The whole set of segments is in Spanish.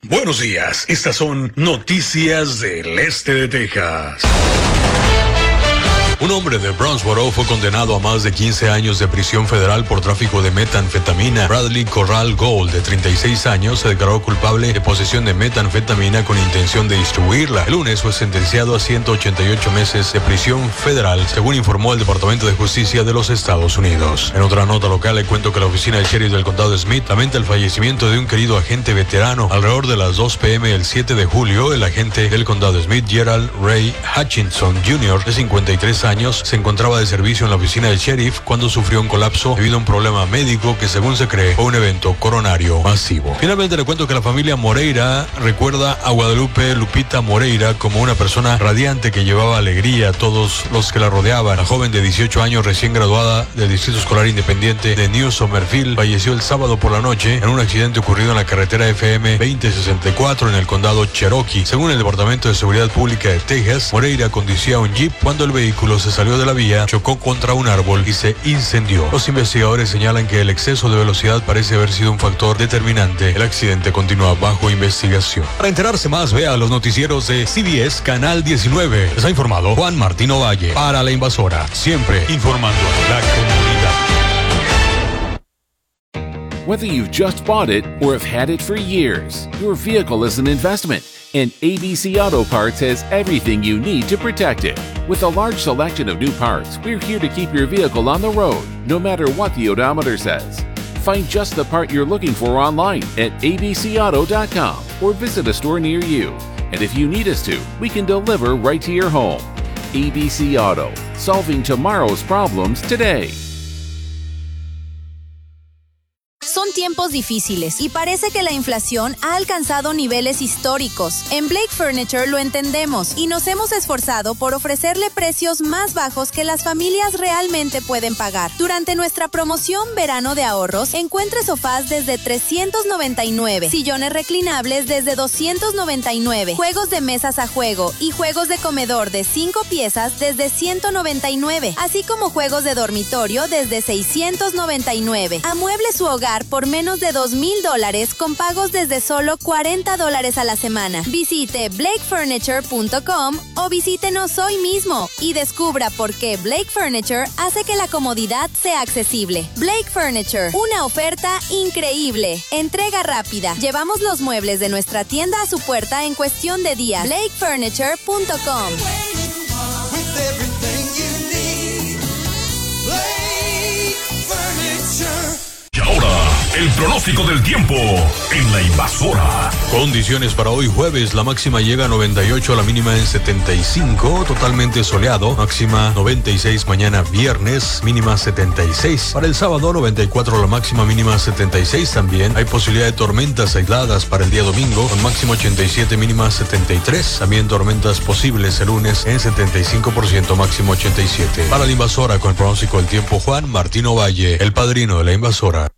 Buenos días, estas son noticias del este de Texas. Un hombre de Brownsboro fue condenado a más de 15 años de prisión federal por tráfico de metanfetamina. Bradley Corral Gold, de 36 años, se declaró culpable de posesión de metanfetamina con intención de distribuirla. El lunes fue sentenciado a 188 meses de prisión federal, según informó el Departamento de Justicia de los Estados Unidos. En otra nota local, le cuento que la oficina del sheriff del condado de Smith lamenta el fallecimiento de un querido agente veterano. Alrededor de las 2 p.m. el 7 de julio, el agente del condado de Smith, Gerald Ray Hutchinson Jr., de 53 años, se encontraba de servicio en la oficina del sheriff cuando sufrió un colapso debido a un problema médico que, según se cree, fue un evento coronario masivo. Finalmente le cuento que la familia Moreira recuerda a Guadalupe Lupita Moreira como una persona radiante que llevaba alegría a todos los que la rodeaban. La joven de 18 años, recién graduada del Distrito Escolar Independiente de New Somerville, falleció el sábado por la noche en un accidente ocurrido en la carretera FM 2064 en el condado Cherokee. Según el Departamento de Seguridad Pública de Texas, Moreira conducía un jeep cuando el vehículo se salió de la vía, chocó contra un árbol y se incendió. Los investigadores señalan que el exceso de velocidad parece haber sido un factor determinante. El accidente continúa bajo investigación. Para enterarse más, vea los noticieros de CBS Canal 19. Les ha informado Juan Martín Ovalle para La Invasora, siempre informando a la comunidad. Whether you've just bought it or have had it for years, your vehicle is an investment. And ABC Auto Parts has everything you need to protect it. With a large selection of new parts, we're here to keep your vehicle on the road, no matter what the odometer says. Find just the part you're looking for online at abcauto.com or visit a store near you. And if you need us to, we can deliver right to your home. ABC Auto, solving tomorrow's problems today. Son tiempos difíciles y parece que la inflación ha alcanzado niveles históricos. En Blake Furniture lo entendemos y nos hemos esforzado por ofrecerle precios más bajos que las familias realmente pueden pagar. Durante nuestra promoción Verano de Ahorros, encuentre sofás desde $399, sillones reclinables desde $299, juegos de mesas a juego y juegos de comedor de 5 piezas desde $199, así como juegos de dormitorio desde $699. Amueble su hogar por menos de $2,000 con pagos desde solo $40 a la semana. Visite blakefurniture.com o visítenos hoy mismo y descubra por qué Blake Furniture hace que la comodidad sea accesible. Blake Furniture, una oferta increíble. Entrega rápida. Llevamos los muebles de nuestra tienda a su puerta en cuestión de días. blakefurniture.com. Y ahora, el pronóstico del tiempo en La Invasora. Condiciones para hoy jueves: la máxima llega a 98, la mínima en 75, totalmente soleado, máxima 96 mañana viernes, mínima 76. Para el sábado 94, la máxima, mínima 76 también. Hay posibilidad de tormentas aisladas para el día domingo, con máximo 87, mínima 73. También tormentas posibles el lunes en 75%, máximo 87. Para La Invasora, con el pronóstico del tiempo, Juan Martín Ovalle, el padrino de La Invasora.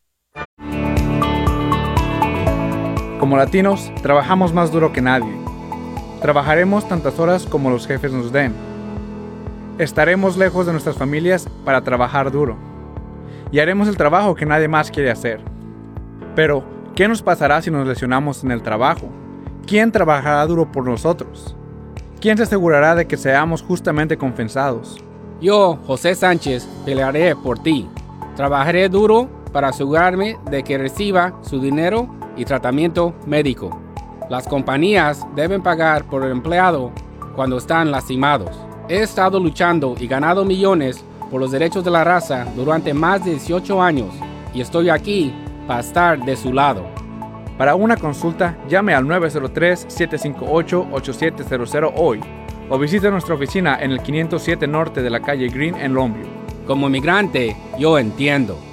Como latinos, trabajamos más duro que nadie. Trabajaremos tantas horas como los jefes nos den. Estaremos lejos de nuestras familias para trabajar duro. Y haremos el trabajo que nadie más quiere hacer. Pero, ¿qué nos pasará si nos lesionamos en el trabajo? ¿Quién trabajará duro por nosotros? ¿Quién se asegurará de que seamos justamente compensados? Yo, José Sánchez, pelearé por ti. Trabajaré duro para asegurarme de que reciba su dinero y tratamiento médico. Las compañías deben pagar por el empleado cuando están lastimados. He estado luchando y ganado millones por los derechos de la raza durante más de 18 años y estoy aquí para estar de su lado. Para una consulta, llame al 903-758-8700 hoy o visite nuestra oficina en el 507 Norte de la calle Green en Longview. Como inmigrante, yo entiendo.